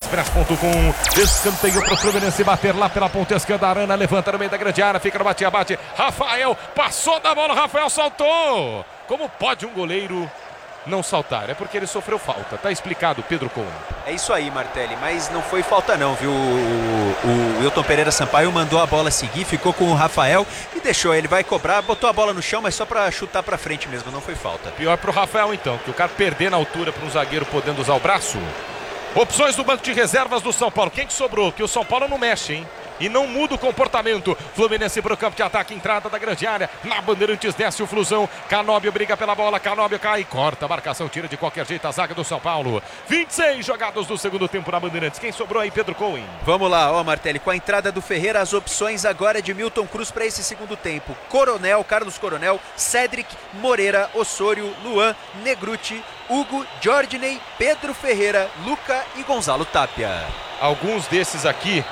Express.com. Escanteio pro Fluminense bater lá pela ponta esquerda. Arana levanta no meio da grande área, fica no bate-abate. Rafael passou da bola, Rafael saltou. Como pode um goleiro não saltar? É porque ele sofreu falta. Tá explicado, Pedro Cohen. É isso aí, Martelli, mas não foi falta não, viu? O Wilton Pereira Sampaio mandou a bola seguir, ficou com o Rafael e deixou. Ele vai cobrar, botou a bola no chão, mas só pra chutar pra frente mesmo, não foi falta. Pior pro Rafael então, que o cara perder na altura para um zagueiro podendo usar o braço. Opções do banco de reservas do São Paulo. Quem que sobrou? Que o São Paulo não mexe, hein? E não muda o comportamento. Fluminense para o campo de ataque, entrada da grande área. Na Bandeirantes desce o Flusão. Canóbio briga pela bola. Canóbio cai, corta a marcação, tira de qualquer jeito a zaga do São Paulo. 26 jogados do segundo tempo na Bandeirantes. Quem sobrou aí, Pedro Cohen? Vamos lá, ó, Martelli. Com a entrada do Ferreira, as opções agora é de Milton Cruz para esse segundo tempo. Coronel, Carlos Coronel, Cédric, Moreira, Osório, Luan, Negruti, Hugo, Jordinei, Pedro Ferreira, Luca e Gonzalo Tapia. Alguns desses aqui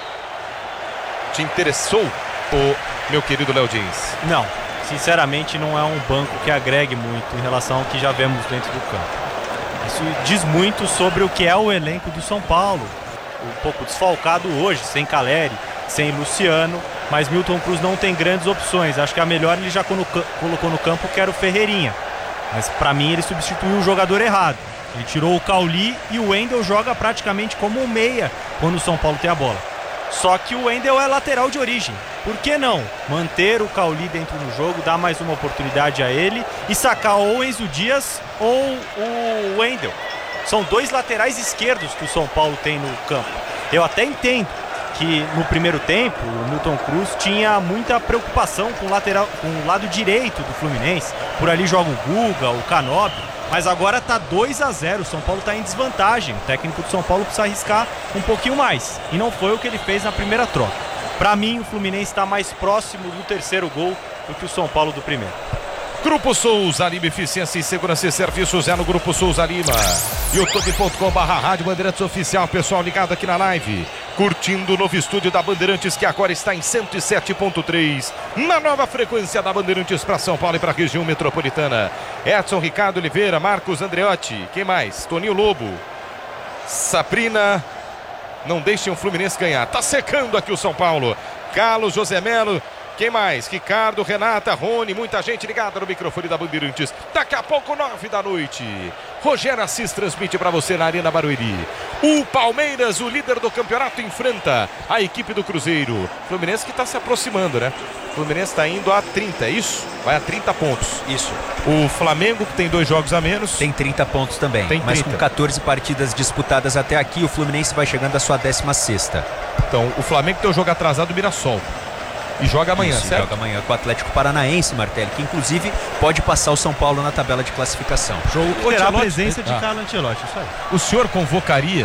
te interessou, o meu querido Léo Dias? Não, sinceramente não é um banco que agregue muito em relação ao que já vemos dentro do campo. Isso diz muito sobre o que é o elenco do São Paulo. Um pouco desfalcado hoje, sem Caleri, sem Luciano, mas Milton Cruz não tem grandes opções. Acho que a melhor ele já colocou no campo, que era o Ferreirinha. Mas para mim ele substituiu o jogador errado. Ele tirou o Cauli e o Wendel joga praticamente como um meia quando o São Paulo tem a bola. Só que o Wendel é lateral de origem. Por que não manter o Cauli dentro do jogo, dar mais uma oportunidade a ele e sacar ou o Enzo Dias ou o Wendel? São dois laterais esquerdos que o São Paulo tem no campo. Eu até entendo que no primeiro tempo o Milton Cruz tinha muita preocupação com o lado direito do Fluminense. Por ali joga o Guga, o Canóbio. Mas agora tá 2-0, o São Paulo tá em desvantagem. O técnico do São Paulo precisa arriscar um pouquinho mais. E não foi o que ele fez na primeira troca. Para mim, o Fluminense está mais próximo do terceiro gol do que o São Paulo do primeiro. Grupo Souza Lima, eficiência em segurança e serviços é no Grupo Souza Lima. youtube.com/rádio Bandeirantes Oficial. Pessoal ligado aqui na live, curtindo o novo estúdio da Bandeirantes, que agora está em 107.3, na nova frequência da Bandeirantes para São Paulo e para a região metropolitana. Edson Ricardo Oliveira, Marcos Andreotti, quem mais? Toninho Lobo, Sabrina. Não deixem o Fluminense ganhar. Tá secando aqui o São Paulo. Carlos José Melo. Quem mais? Ricardo, Renata, Rony, muita gente ligada no microfone da Bandeirantes. Daqui a pouco, 9 da noite. Rogério Assis transmite para você na Arena Barueri. O Palmeiras, o líder do campeonato, enfrenta a equipe do Cruzeiro. Fluminense que está se aproximando, né? O Fluminense está indo a 30, é isso? Vai a 30 pontos. Isso. O Flamengo, que tem 2 jogos a menos, tem 30 pontos também. Tem 30. Mas com 14 partidas disputadas até aqui, o Fluminense vai chegando à sua 16ª. Então, o Flamengo tem o jogo atrasado do Mirassol. E joga amanhã, isso, certo? Joga amanhã com o Atlético Paranaense, Martelli, que inclusive pode passar o São Paulo na tabela de classificação. Jogo que terá a presença de Carlo Ancelotti, isso aí. O senhor convocaria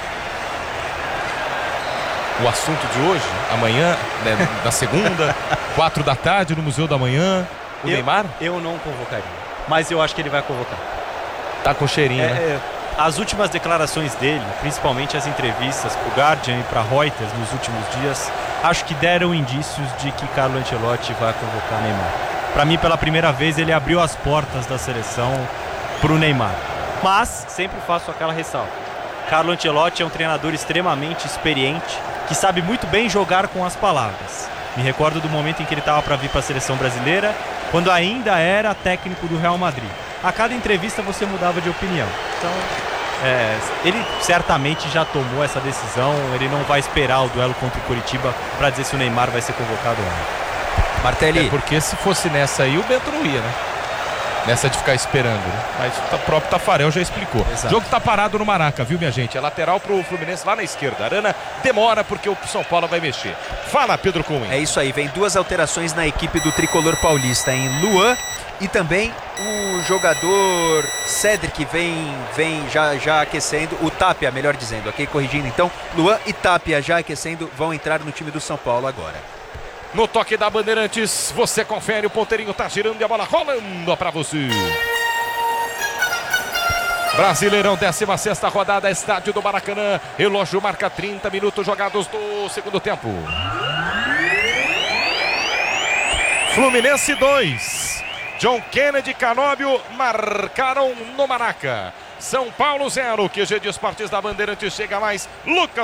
o assunto de hoje, amanhã, né, da segunda, 4 da tarde, no Museu da Manhã, o Neymar? Eu não convocaria, mas eu acho que ele vai convocar. Tá com cheirinho, né? As últimas declarações dele, principalmente as entrevistas para o Guardian e para Reuters nos últimos dias, acho que deram indícios de que Carlo Ancelotti vai convocar Neymar. Para mim, pela primeira vez, ele abriu as portas da seleção para o Neymar. Mas sempre faço aquela ressalva. Carlo Ancelotti é um treinador extremamente experiente, que sabe muito bem jogar com as palavras. Me recordo do momento em que ele estava para vir para a seleção brasileira, quando ainda era técnico do Real Madrid. A cada entrevista você mudava de opinião. Então, ele certamente já tomou essa decisão. Ele não vai esperar o duelo contra o Coritiba para dizer se o Neymar vai ser convocado ou não. Martelli. Porque se fosse nessa aí, o Bento não ia, né? Nessa de ficar esperando, né? Mas o próprio Tafarel já explicou. Exato. O jogo tá parado no Maraca, viu, minha gente? É lateral pro Fluminense lá na esquerda. A Arana demora porque o São Paulo vai mexer. Fala, Pedro Cunha. É isso aí, vem 2 alterações na equipe do Tricolor Paulista, em Luan e também o jogador Cédric vem já aquecendo, o Tapia, melhor dizendo, ok? Corrigindo então, Luan e Tapia já aquecendo, vão entrar no time do São Paulo agora. No toque da Bandeirantes, você confere, o ponteirinho tá girando e a bola rolando pra você. Brasileirão, 16ª rodada, estádio do Maracanã. Relógio marca 30 minutos jogados do segundo tempo. Fluminense 2. John Kennedy e Canóbio marcaram no Maraca. São Paulo 0. QG de Esportes da Bandeirantes chega mais. Lucas